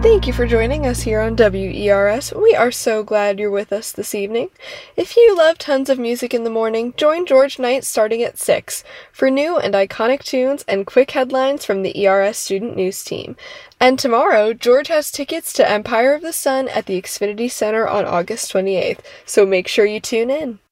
Thank you for joining us here on WERS. We are so glad you're with us this evening. If you love tons of music in the morning, join George Knight starting at 6 for new and iconic tunes and quick headlines from the ERS Student News team. And tomorrow, George has tickets to Empire of the Sun at the Xfinity Center on August 28th, so make sure you tune in.